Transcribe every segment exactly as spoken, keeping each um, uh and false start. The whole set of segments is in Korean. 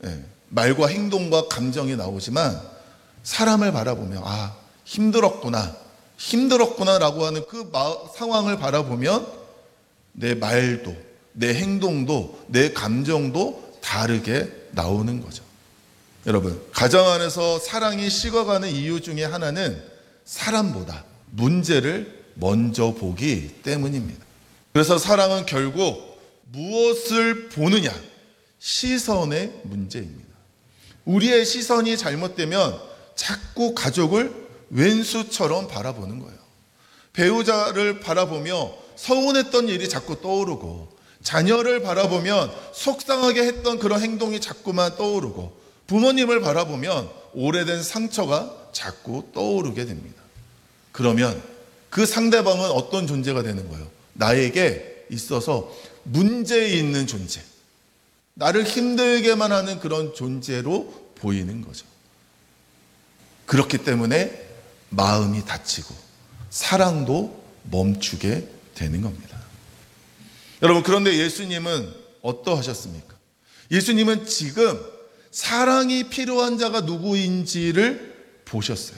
예, 말과 행동과 감정이 나오지만 사람을 바라보며 아 힘들었구나 힘들었구나 라고 하는 그 마, 상황을 바라보면 내 말도 내 행동도 내 감정도 다르게 나오는 거죠. 여러분, 가정 안에서 사랑이 식어가는 이유 중에 하나는 사람보다 문제를 먼저 보기 때문입니다. 그래서 사랑은 결국 무엇을 보느냐, 시선의 문제입니다. 우리의 시선이 잘못되면 자꾸 가족을 왼수처럼 바라보는 거예요. 배우자를 바라보며 서운했던 일이 자꾸 떠오르고, 자녀를 바라보면 속상하게 했던 그런 행동이 자꾸만 떠오르고, 부모님을 바라보면 오래된 상처가 자꾸 떠오르게 됩니다. 그러면 그 상대방은 어떤 존재가 되는 거예요? 나에게 있어서 문제 있는 존재, 나를 힘들게만 하는 그런 존재로 보이는 거죠. 그렇기 때문에 마음이 다치고 사랑도 멈추게 되는 겁니다. 여러분, 그런데 예수님은 어떠하셨습니까? 예수님은 지금 사랑이 필요한 자가 누구인지를 보셨어요.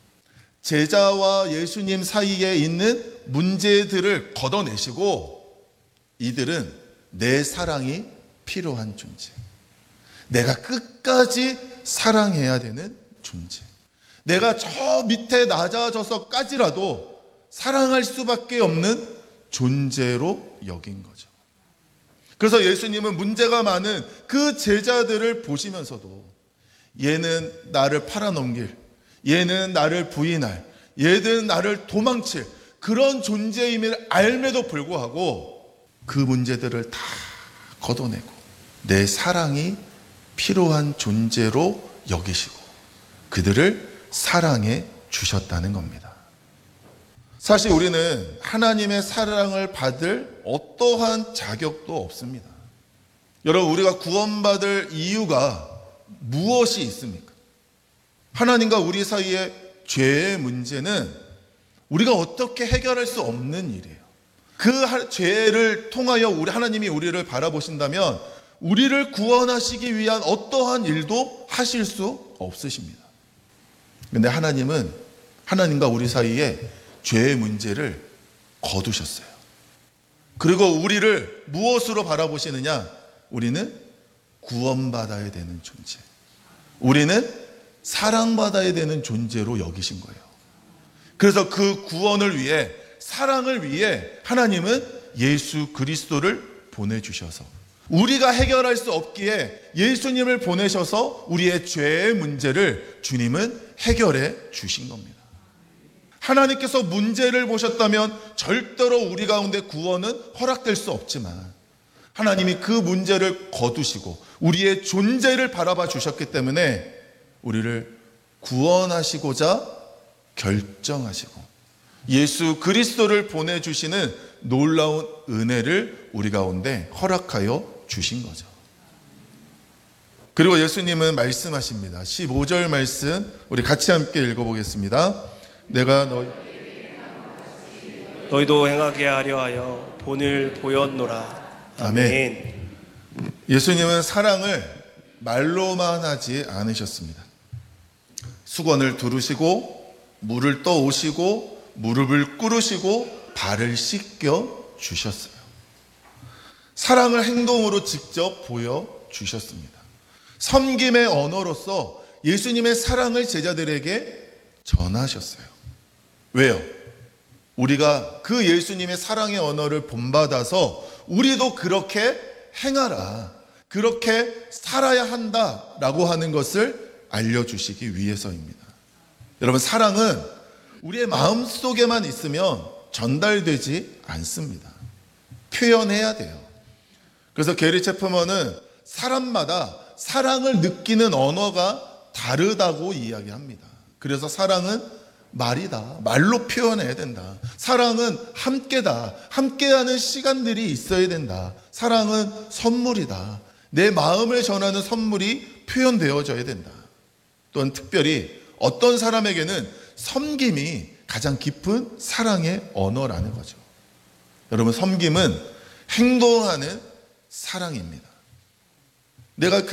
제자와 예수님 사이에 있는 문제들을 걷어내시고 이들은 내 사랑이 필요한 존재, 내가 끝까지 사랑해야 되는 존재, 내가 저 밑에 낮아져서까지라도 사랑할 수밖에 없는 존재로 여긴 거죠. 그래서 예수님은 문제가 많은 그 제자들을 보시면서도 얘는 나를 팔아넘길, 얘는 나를 부인할, 얘는 나를 도망칠 그런 존재임을 알매도 불구하고 그 문제들을 다 걷어내고 내 사랑이 필요한 존재로 여기시고 그들을 사랑해 주셨다는 겁니다. 사실 우리는 하나님의 사랑을 받을 어떠한 자격도 없습니다. 여러분, 우리가 구원받을 이유가 무엇이 있습니까? 하나님과 우리 사이의 죄의 문제는 우리가 어떻게 해결할 수 없는 일이에요. 그 죄를 통하여 우리 하나님이 우리를 바라보신다면 우리를 구원하시기 위한 어떠한 일도 하실 수 없으십니다. 그런데 하나님은 하나님과 우리 사이에 죄의 문제를 거두셨어요. 그리고 우리를 무엇으로 바라보시느냐? 우리는 구원받아야 되는 존재, 우리는 사랑받아야 되는 존재로 여기신 거예요. 그래서 그 구원을 위해, 사랑을 위해 하나님은 예수 그리스도를 보내주셔서 우리가 해결할 수 없기에 예수님을 보내셔서 우리의 죄의 문제를 주님은 해결해 주신 겁니다. 하나님께서 문제를 보셨다면 절대로 우리 가운데 구원은 허락될 수 없지만 하나님이 그 문제를 거두시고 우리의 존재를 바라봐 주셨기 때문에 우리를 구원하시고자 결정하시고 예수 그리스도를 보내주시는 놀라운 은혜를 우리 가운데 허락하여 주신 거죠. 그리고 예수님은 말씀하십니다. 십오 절 말씀 우리 같이 함께 읽어보겠습니다. 내가 너희 너희도 행하게 하려 하여 본을 보였노라. 아멘. 아멘. 예수님은 사랑을 말로만 하지 않으셨습니다. 수건을 두르시고 물을 떠오시고 무릎을 꿇으시고 발을 씻겨 주셨어요. 사랑을 행동으로 직접 보여주셨습니다. 섬김의 언어로서 예수님의 사랑을 제자들에게 전하셨어요. 왜요? 우리가 그 예수님의 사랑의 언어를 본받아서 우리도 그렇게 행하라, 그렇게 살아야 한다라고 하는 것을 알려주시기 위해서입니다. 여러분, 사랑은 우리의 마음속에만 있으면 전달되지 않습니다. 표현해야 돼요. 그래서 게리 체프먼은 사람마다 사랑을 느끼는 언어가 다르다고 이야기합니다. 그래서 사랑은 말이다, 말로 표현해야 된다. 사랑은 함께다, 함께하는 시간들이 있어야 된다. 사랑은 선물이다, 내 마음을 전하는 선물이 표현되어져야 된다. 또한 특별히 어떤 사람에게는 섬김이 가장 깊은 사랑의 언어라는 거죠. 여러분, 섬김은 행동하는 사랑입니다. 내가 그